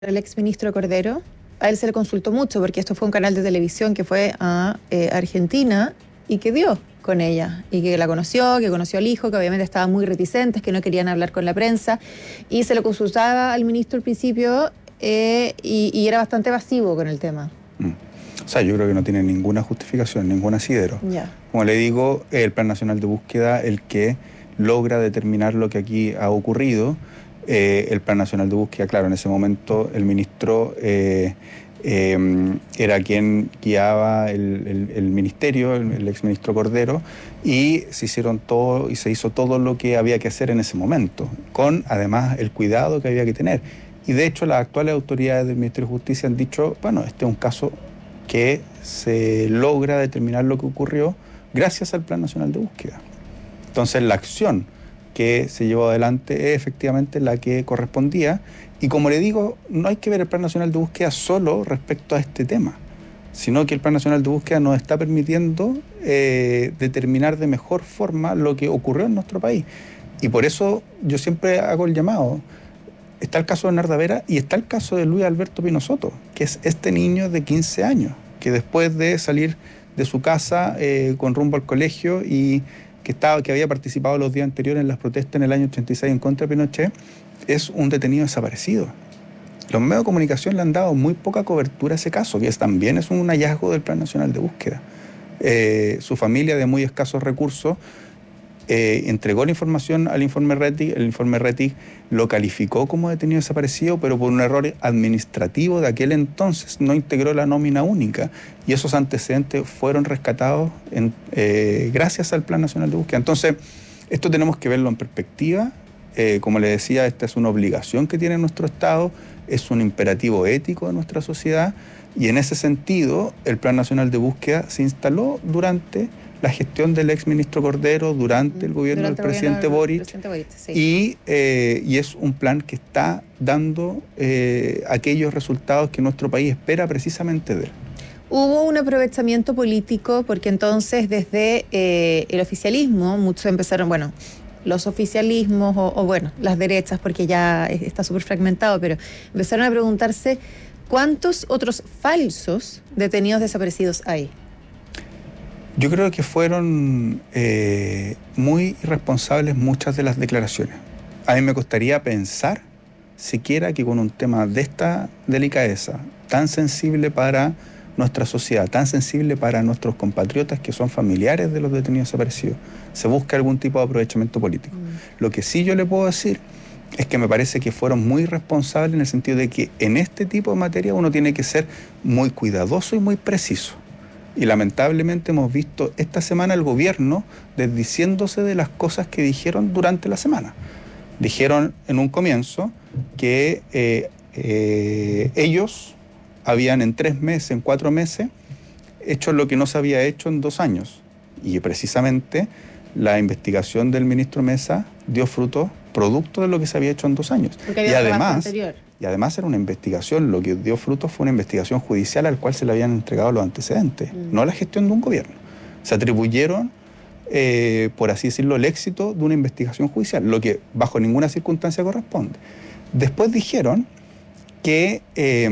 El exministro Cordero, a él se le consultó mucho porque esto fue un canal de televisión que fue a Argentina y que dio con ella y que la conoció, que conoció al hijo, que obviamente estaban muy reticentes, que no querían hablar con la prensa y se lo consultaba al ministro al principio y era bastante evasivo con el tema. O sea, yo creo que no tiene ninguna justificación, ningún asidero. Ya. Como le digo, el Plan Nacional de Búsqueda, el que logra determinar lo que aquí ha ocurrido. El Plan Nacional de Búsqueda, claro, en ese momento el ministro era quien guiaba el ministerio, el exministro Cordero, y se hizo todo lo que había que hacer en ese momento, con además el cuidado que había que tener. Y de hecho las actuales autoridades del Ministerio de Justicia han dicho, bueno, este es un caso que se logra determinar lo que ocurrió gracias al Plan Nacional de Búsqueda. Entonces la acción que se llevó adelante es efectivamente la que correspondía. Y como le digo, no hay que ver el Plan Nacional de Búsqueda solo respecto a este tema, sino que el Plan Nacional de Búsqueda nos está permitiendo determinar de mejor forma lo que ocurrió en nuestro país. Y por eso yo siempre hago el llamado. Está el caso de Bernarda Vera y está el caso de Luis Alberto Pino Soto, que es este niño de 15 años, que después de salir de su casa con rumbo al colegio y que había participado los días anteriores en las protestas en el año 86 en contra de Pinochet, es un detenido desaparecido. Los medios de comunicación le han dado muy poca cobertura a ese caso, que también es un hallazgo del Plan Nacional de Búsqueda. Su familia, de muy escasos recursos, entregó la información al informe Rettig. El informe Rettig lo calificó como detenido desaparecido, pero por un error administrativo de aquel entonces no integró la nómina única, y esos antecedentes fueron rescatados gracias al Plan Nacional de Búsqueda. Entonces, esto tenemos que verlo en perspectiva. Como le decía, esta es una obligación que tiene nuestro Estado, es un imperativo ético de nuestra sociedad, y en ese sentido el Plan Nacional de Búsqueda se instaló durante la gestión del exministro Cordero, durante el gobierno del presidente Boric, sí. Y es un plan que está dando aquellos resultados que nuestro país espera precisamente de él. Hubo un aprovechamiento político porque entonces desde el oficialismo muchos empezaron, bueno, los oficialismos o bueno, las derechas, porque ya está súper fragmentado, pero empezaron a preguntarse cuántos otros falsos detenidos desaparecidos hay. Yo creo que fueron muy irresponsables muchas de las declaraciones. A mí me costaría pensar siquiera que con un tema de esta delicadeza, tan sensible para nuestra sociedad, tan sensible para nuestros compatriotas que son familiares de los detenidos desaparecidos, se busque algún tipo de aprovechamiento político. Lo que sí yo le puedo decir es que me parece que fueron muy responsables en el sentido de que en este tipo de materia uno tiene que ser muy cuidadoso y muy preciso. Y lamentablemente hemos visto esta semana el gobierno desdiciéndose de las cosas que dijeron durante la semana. Dijeron en un comienzo que ellos habían en 3 meses, en 4 meses, hecho lo que no se había hecho en 2 años. Y precisamente la investigación del ministro Mesa dio fruto, producto de lo que se había hecho en 2 años. Y además era una investigación, lo que dio fruto fue una investigación judicial al cual se le habían entregado los antecedentes, no la gestión de un gobierno. Se atribuyeron, por así decirlo, el éxito de una investigación judicial, lo que bajo ninguna circunstancia corresponde. Después dijeron que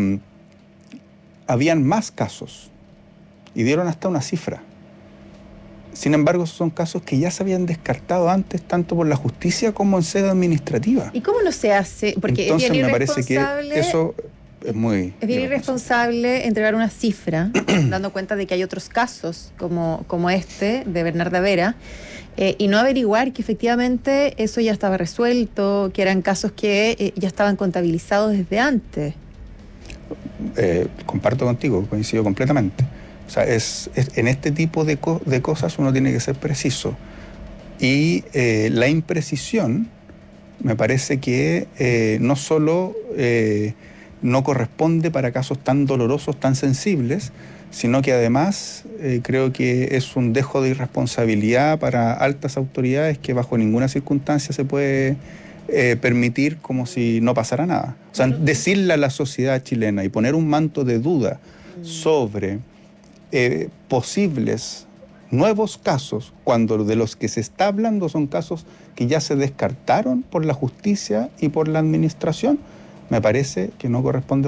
habían más casos y dieron hasta una cifra. Sin embargo, esos son casos que ya se habían descartado antes, tanto por la justicia como en sede administrativa. ¿Y cómo no se hace? Porque entonces es bien me parece que eso es muy... Es bien irresponsable entregar una cifra, dando cuenta de que hay otros casos como este de Bernarda Vera, y no averiguar que efectivamente eso ya estaba resuelto, que eran casos que ya estaban contabilizados desde antes. Comparto contigo, coincido completamente. O sea, en este tipo de cosas uno tiene que ser preciso. Y la imprecisión me parece que no solo no corresponde para casos tan dolorosos, tan sensibles, sino que además creo que es un dejo de irresponsabilidad para altas autoridades que bajo ninguna circunstancia se puede permitir como si no pasara nada. O sea, decirle a la sociedad chilena y poner un manto de duda sobre posibles nuevos casos, cuando de los que se está hablando son casos que ya se descartaron por la justicia y por la administración, me parece que no corresponde